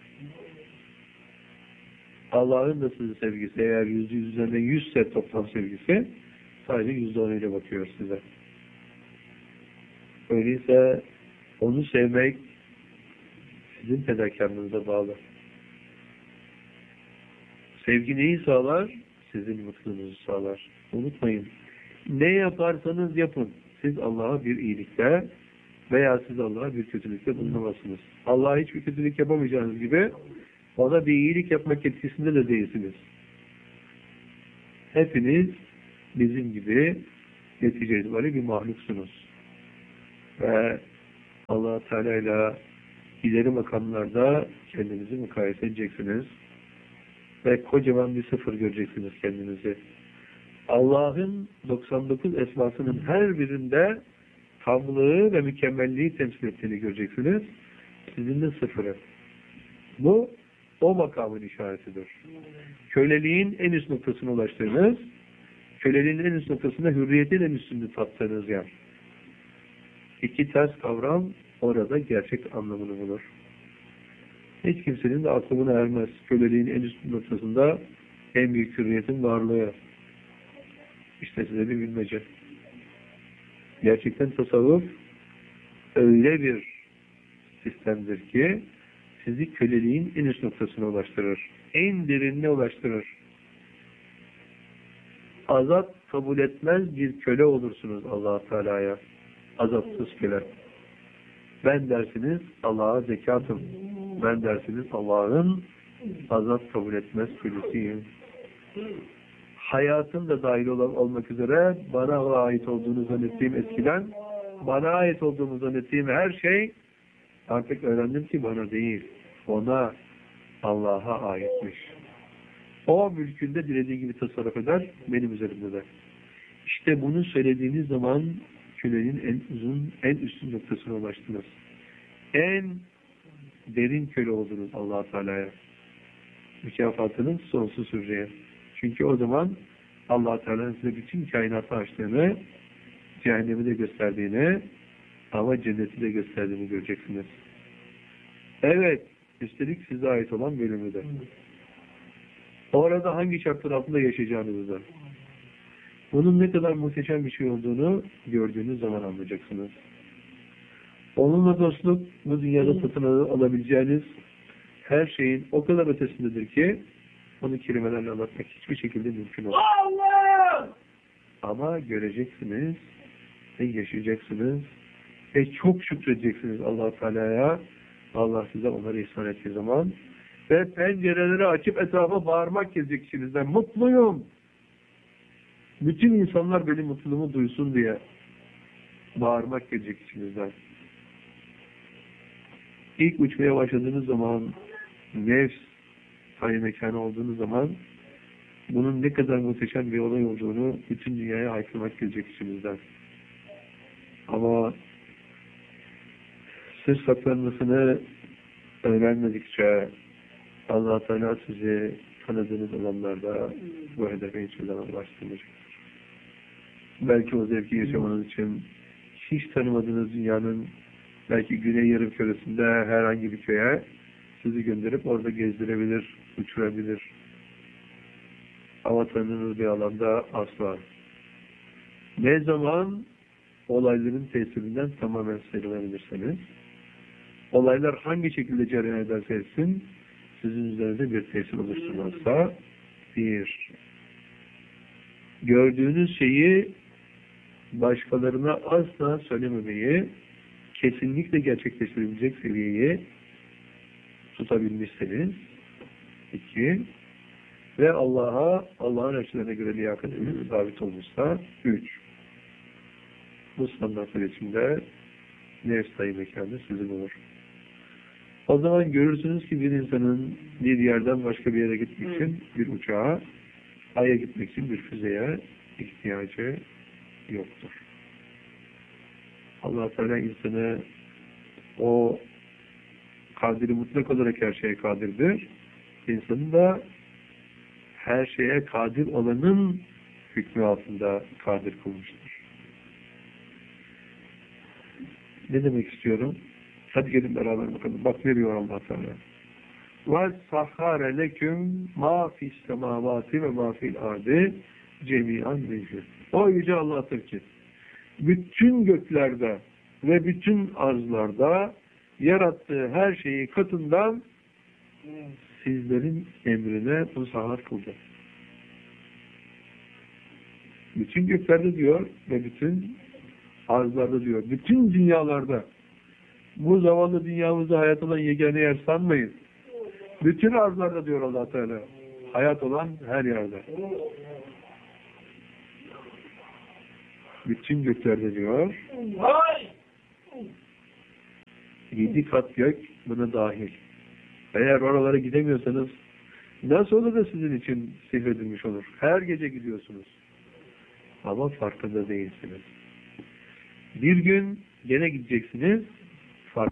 Allah'ın da size sevgisi eğer yüzde yüz üzerinden yüzse toplam sevgisi sadece yüzde on ile bakıyor size. Öyleyse onu sevmek sizin fedakarlığınıza bağlı. Sevgi neyi sağlar? Sizin mutluluğunuzu sağlar. Unutmayın. Ne yaparsanız yapın. Siz Allah'a bir iyilikte veya siz Allah'a bir kötülükte bulunamazsınız. Allah'a hiçbir kötülük yapamayacağınız gibi ona bir iyilik yapmak etkisinde de değilsiniz. hepiniz bizim gibi netice itibariyle bir mahluksunuz. Ve Allah Teala ile ileri makamlarda kendinizi mukayese edeceksiniz. Ve kocaman bir sıfır göreceksiniz kendinizi. Allah'ın doksan dokuz esmasının her birinde tamlığı ve mükemmelliği temsil ettiğini göreceksiniz. Sizin de sıfırı. Bu o makamın işaretidir. Köleliğin en üst noktasına ulaştığınız, köleliğin en üst noktasında hürriyetin en üstünde tattığınız yer. İki ters kavram orada gerçek anlamını bulur. Hiç kimsenin de aklına ermez. Köleliğin en üst noktasında en büyük hürriyetin varlığı. İşte size bir bilmece. Gerçekten tasavvuf öyle bir sistemdir ki sizi köleliğin en üst noktasına ulaştırır. En derinine ulaştırır. Azat kabul etmez bir köle olursunuz Allah-u Teala'ya. Azatsız köle. Ben dersiniz Allah'a zekatım. Ben dersiniz Allah'ın azat kabul etmez kölesiyim. Hayatım da dahil ol olmak üzere bana ait olduğunu zannettiğim eskiden, bana ait olduğumu zannettiğim her şey artık öğrendim ki bana değil, ona, Allah'a aitmiş. O mülkünde dilediği gibi tasarruf eder, benim üzerimde de. İşte bunu söylediğiniz zaman kölenin en uzun, en üstün noktasına ulaştınız. En derin köle oldunuz Allah-u Teala'ya. Mükafatının sonsuz süreceği. Çünkü o zaman Allah-u Teala'nın size bütün kainatı açtığını, cehennemi de gösterdiğini, ama cenneti de gösterdiğini göreceksiniz. Evet, üstelik size ait olan bölümü de. Orada hangi şartlar altında yaşayacağınızı da. Bunun ne kadar muhteşem bir şey olduğunu gördüğünüz zaman anlayacaksınız. Onunla dostluk, bu dünyada satın alabileceğiniz her şeyin o kadar ötesindedir ki onu kelimelerle anlatmak hiçbir şekilde mümkün olmaz. Allah! Ama göreceksiniz ve yaşayacaksınız ve çok şükredeceksiniz Allah-u Teala'ya. Allah size onları ihsan ettiği zaman ve pencereleri açıp etrafa bağırmak gelecek içinizden. Mutluyum! Bütün insanlar benim mutluluğumu duysun diye bağırmak gelecek içinizden. İlk uçmaya başladığınız zaman, nefs sayı mekanı olduğunuz zaman bunun ne kadar muhteşem bir olay olduğunu bütün dünyaya haykırmak gelecek içinizden. Ama sır saklanmasını öğrenmedikçe Allah-u Teala sizi tanıdığınız alanlarda bu hedefe hiçbir zaman ulaştırmayacaktır. Belki o zevki yaşamanız için hiç tanımadığınız dünyanın belki güney yarımküresinde herhangi bir köye sizi gönderip orada gezdirebilir, uçurabilir. Ama tanıdığınız bir alanda asla. Ne zaman olayların tesirinden tamamen sıyrılabilirseniz, olaylar hangi şekilde cereyan ederse etsin, sizin üzerinde bir tesir oluşturmazsa, bir, gördüğünüz şeyi başkalarına asla söylememeyi, kesinlikle gerçekleştirebilecek seviyeyi tutabilmişseniz, iki, ve Allah'a, Allah'ın ölçülerine göre liyakatiniz sabit olmuşsa, üç, bu standartlar içinde nefs sayı mekanı sizin olur. O zaman görürsünüz ki bir insanın bir yerden başka bir yere gitmek için bir uçağa, Ay'a gitmek için bir füzeye ihtiyacı yoktur. Allah Teala insanı o kadiri mutlak olarak her şeye kadirdir. İnsanı da her şeye kadir olanın hükmü altında kadir kılmıştır. Ne demek istiyorum? Hadi gelin beraber bakalım. Bak ne diyor Allah Teala. Ve sahhare leküm ma fis semavati ve ma fil ardi cemi'an minhu. O yüce Allah'tır ki bütün göklerde ve bütün arzlarda yarattığı her şeyi katından sizlerin emrine musahhar kıldı. Bütün göklerde diyor ve bütün arzlarda diyor. Bütün dünyalarda. Bu zavallı dünyamızda hayat olan yegane yer sanmayın. Bütün arzlarda diyor Allah Teala. Hayat olan her yerde. Bütün göklerde diyor. Yedi kat gök buna dahil. Eğer oralara gidemiyorsanız nasıl olur da sizin için sihredilmiş olur? Her gece gidiyorsunuz. Ama farkında değilsiniz. Bir gün gene gideceksiniz. Fark.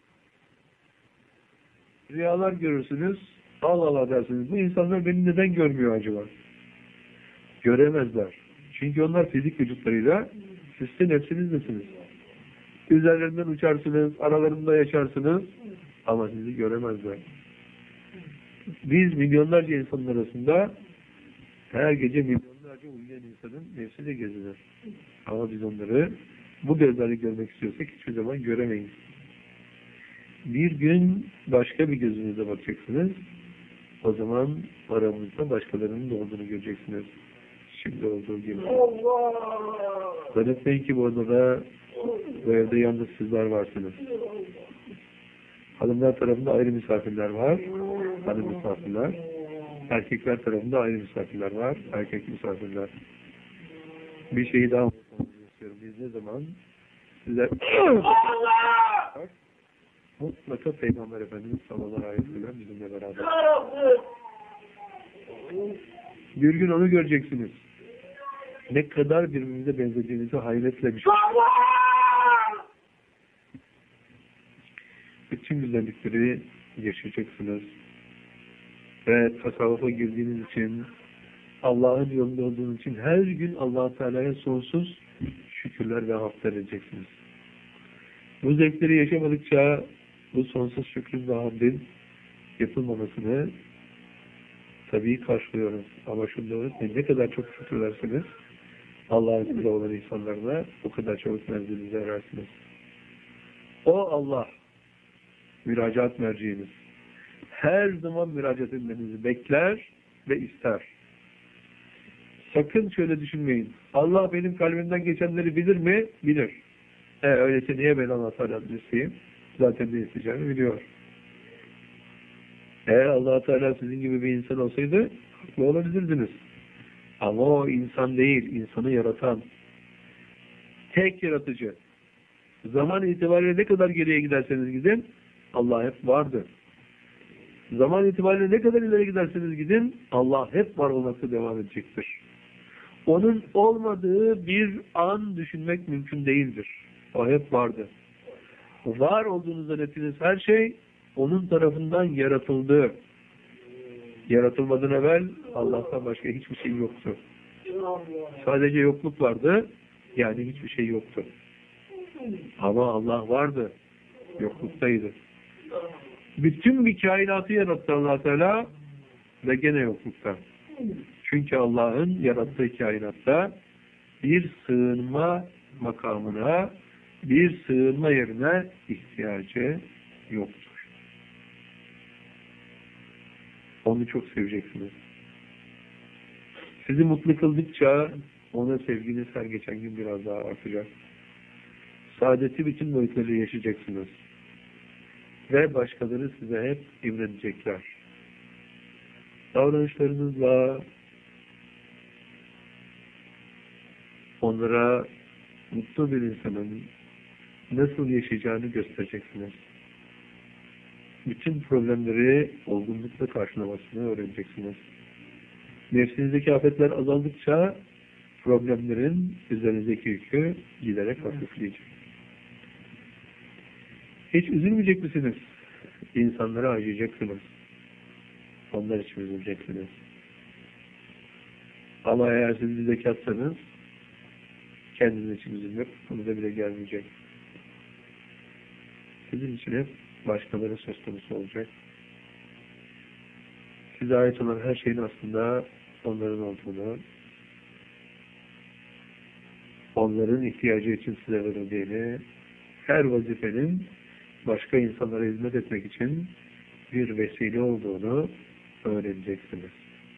Rüyalar görürsünüz. Allah Allah dersiniz. Bu insanlar beni neden görmüyor acaba? Göremezler. Çünkü onlar fizik vücutlarıyla sizin nefsinizdesiniz. Üzerlerinden uçarsınız, aralarında yaşarsınız ama sizi göremezler. Biz milyonlarca insanın arasında her gece milyonlarca uyuyan insanın nefsiyle gezinir. Ama biz onları bu gözlerle görmek istiyorsak hiçbir zaman göremeyiz. Bir gün başka bir gözünüze bakacaksınız. O zaman aramızda başkalarının da olduğunu göreceksiniz. Şimdi olduğu gibi. Zannetmeyin ki bu odada, bu evde yalnız sizler varsınız. Hanımlar tarafında ayrı misafirler var. Hanım misafirler. Erkekler tarafında ayrı misafirler var. Erkek misafirler. Bir şeyi daha unutmamızı istiyorum. Biz ne zaman size mutlaka Peygamber Efendimiz sallallahu aleyhi ve sellem bizimle beraber. Bir gün onu göreceksiniz. Ne kadar birbirimize benzediğinizi hayretle bir şey. Bütün güzellikleri yaşayacaksınız. Ve tasavvufa girdiğiniz için, Allah'ın yolunda olduğunuz için her gün Allah Teala'ya sonsuz şükürler ve hamdler edeceksiniz. Bu zevkleri yaşamadıkça bu sonsuz şükrün ve hamdin yapılmamasını tabii karşılıyoruz. Ama şunu unutmayın, ne kadar çok şükredersiniz Allah'ın size olan insanlarına o kadar çok menzilinize erersiniz. O Allah müracaat merciğiniz. Her zaman müracaat etmenizi bekler ve ister. Sakın şöyle düşünmeyin. Allah benim kalbimden geçenleri bilir mi? Bilir. E öyleyse niye ben Allah Teala'dan isteyeyim? Zaten ne isteyeceğimi biliyor. Eğer Allah Teala sizin gibi bir insan olsaydı haklı olabilirdiniz. Ama o insan değil, insanı yaratan tek yaratıcı. Zaman itibariyle ne kadar geriye giderseniz gidin, Allah hep vardı. Zaman itibariyle ne kadar ileri giderseniz gidin, Allah hep var olmakta devam edecektir. Onun olmadığı bir an düşünmek mümkün değildir. O hep vardı. Var olduğunu zannettiğiniz her şey onun tarafından yaratıldı. Yaratılmadan evvel Allah'tan başka hiçbir şey yoktu. Sadece yokluk vardı, yani hiçbir şey yoktu. Ama Allah vardı, yokluktaydı. Bütün bir kainatı yarattı Allah Teala ve gene yoklukta. Çünkü Allah'ın yarattığı kainatta bir sığınma makamına, bir sığınma yerine ihtiyacı yoktur. Onu çok seveceksiniz. Sizi mutlu kıldıkça ona sevginiz her geçen gün biraz daha artacak. Saadeti bütün boyutlarıyla yaşayacaksınız. Ve başkaları size hep imrenecekler. Davranışlarınızla onlara mutlu bir insanın nasıl yaşayacağını göstereceksiniz. Bütün problemleri olgunlukla karşılamasını öğreneceksiniz. Nefsinizdeki afetler azaldıkça problemlerin üzerinizdeki yükü giderek hafifleyecek. Hiç üzülmeyecek misiniz? İnsanlara acıyacaksınız. Onlar için üzüleceksiniz. Ama eğer siz bir zekatsanız kendiniz için üzülmek konuda bile gelmeyecek. Sizin için hep başkaları söz konusu olacak. Size ait olan her şeyin aslında onların olduğunu, onların ihtiyacı için size verildiğini, her vazifenin başka insanlara hizmet etmek için bir vesile olduğunu öğreneceksiniz.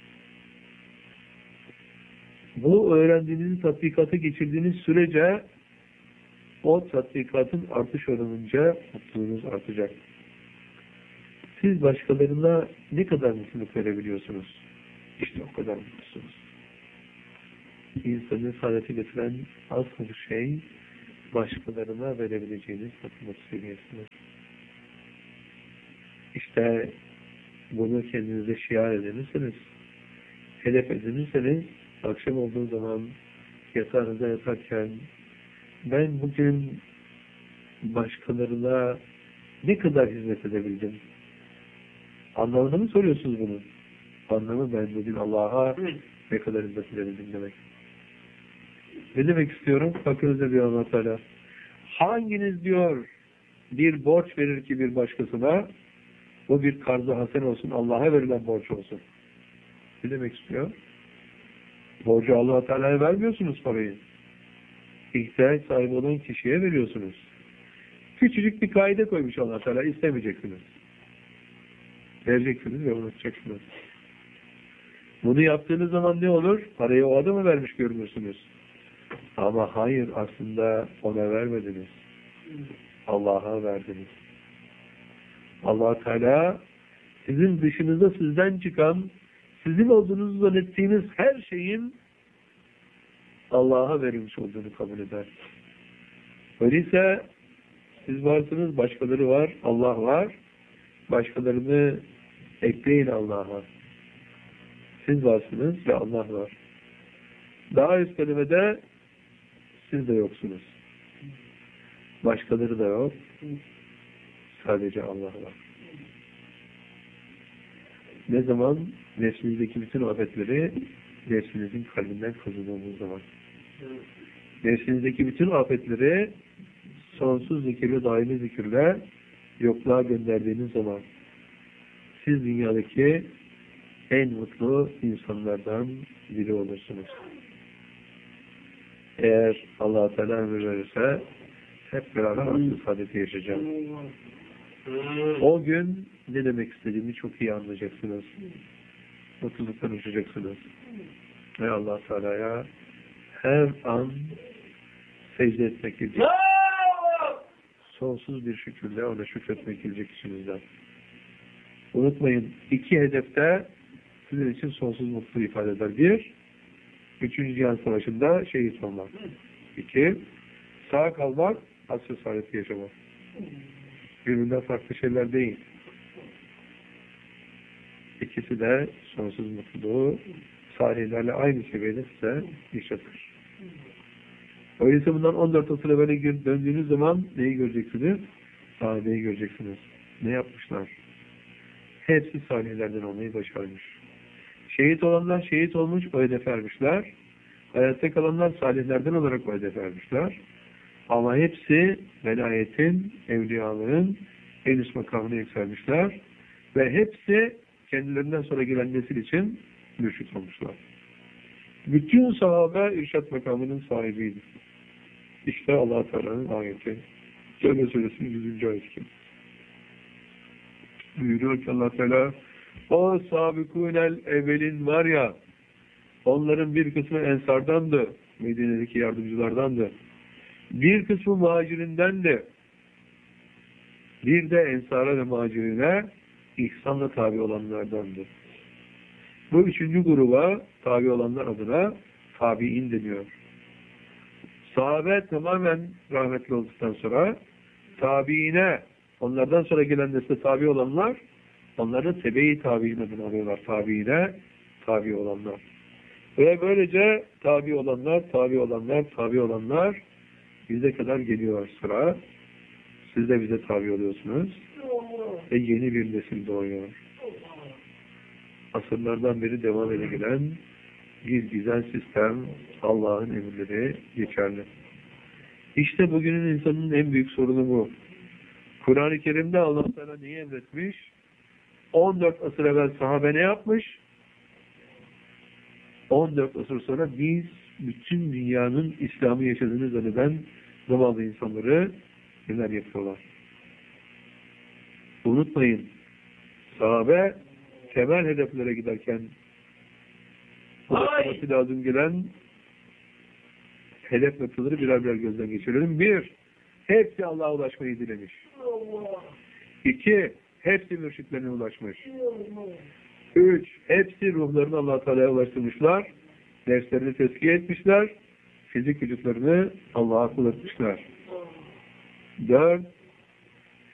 Bu öğrendiğiniz tatbikata geçirdiğiniz sürece o tatbikatın artış oranınca mutluluğunuz artacak. Siz başkalarına ne kadar mutluluk verebiliyorsunuz? İşte o kadar mutlusunuz. insanı saadete getiren asıl şey başkalarına verebileceğiniz mutluluk seviyesiniz. İşte bunu kendinize şiar edinirseniz, hedef edinirseniz, akşam olduğu zaman yatağınıza yatarken ben bugün başkalarına ne kadar hizmet edebildim? Anlamını mı soruyorsunuz bunu? Anlamı ben bugün Allah'a ne kadar hizmet edebildim demek. Ne demek istiyorum? Bakınıza bir Allah Teala. Hanginiz diyor bir borç verir ki bir başkasına, o bir karz-ı hasen olsun, Allah'a verilen borç olsun. Ne demek istiyor? Borcu Allah Teala'ya vermiyorsunuz parayı. İhtiyaç sahibi olan kişiye veriyorsunuz. Küçücük bir kaide koymuş Allah Teala, istemeyeceksiniz. Vereceksiniz ve unutacaksınız. Bunu yaptığınız zaman ne olur? Parayı o adama vermiş görünürsünüz. Ama hayır, aslında ona vermediniz. Allah'a verdiniz. Allah Teala sizin dışınıza sizden çıkan, sizin olduğunuzu zannettiğiniz her şeyin Allah'a verilmiş olduğunu kabul eder. Öyleyse siz varsınız, başkaları var, Allah var. Başkalarını ekleyin Allah'a. Siz varsınız ve Allah var. Daha üst kelimede siz de yoksunuz. Başkaları da yok. Sadece Allah var. Ne zaman nefsinizdeki bütün afetleri nefsinizin kalbinden kazıdığınız zaman. Nefsinizdeki bütün afetleri sonsuz zikirle, daimi zikirle yokluğa gönderdiğiniz zaman siz dünyadaki en mutlu insanlardan biri olursunuz. Eğer Allah Teala ömür verirse hep beraber asıl saadeti yaşayacağız. O gün ne demek istediğimi çok iyi anlayacaksınız. Mutluluktan uçacaksınız. Ve Allah Teala'ya her an secde etmek gelecek. Sonsuz bir şükürle ona şükretmek gelecek içinizden. Unutmayın, iki hedefte sizin için sonsuz mutluluğu ifade eder. Bir, Üçüncü Cihan Savaşı'nda şehit olmak. İki, sağ kalmak, asr-ı saadeti yaşamak. Birbirinden farklı şeyler değil. İkisi de sonsuz mutluluğu salihlerle aynı seviyede size yaşatır. Öyleyse bundan on dört asıra böyle döndüğünüz zaman neyi göreceksiniz? Sahabeyi göreceksiniz. Ne yapmışlar? Hepsi salihlerden olmayı başarmış. Şehit olanlar şehit olmuş, o hedefe ermişler. Hayatta kalanlar salihlerden olarak o hedefe ermişler. Ama hepsi velayetin, evliyalığın en üst makamına yükselmişler. Ve hepsi kendilerinden sonra gelen nesil için mürşit olmuşlar. Bütün sahabe irşat makamının sahibiydi. İşte Allah Teala'nın ayeti. Celle Suresinin yüzüncü ayeti. Buyuruyor ki Allah Teala, o sabikûnel evvelin var ya, onların bir kısmı ensardandı, Medine'deki yardımcılardandı. Bir kısmı muhacirindendi. Bir de ensara ve muhacirine ihsanla tabi olanlardandı. Bu üçüncü gruba tabi olanlar adına tabi'in deniyor. Sahabe tamamen rahmetli olduktan sonra tabiine, onlardan sonra gelen nesle tabi olanlar, onları tebe-i tabi'in adını alıyorlar. Tabiine tabi olanlar. Ve böylece tabi olanlar, tabi olanlar, tabi olanlar bize kadar geliyor sıra. Siz de bize tabi oluyorsunuz. Ve yeni bir nesil doğuyor. Asırlardan beri devam ede gelen bir güzel sistem, Allah'ın emirleri geçerli. İşte bugünün insanın en büyük sorunu bu. Kur'an-ı Kerim'de Allah Teala neyi emretmiş? on dört asır evvel sahabe ne yapmış? on dört asır sonra biz bütün dünyanın İslam'ı yaşadığını zanneden zamanlı insanları neler yapıyorlar? Unutmayın, sahabe temel hedeflere giderken ulaşması lazım gelen hedef noktaları birer birer gözden geçirelim. Bir, hepsi Allah'a ulaşmayı dilemiş. İki, hepsi mürşitlerine ulaşmış. Üç, hepsi ruhlarını Allah-u Teala'ya ulaştırmışlar. Nefslerini tezkiye etmişler. Fizik vücutlarını Allah'a kul etmişler. Dört,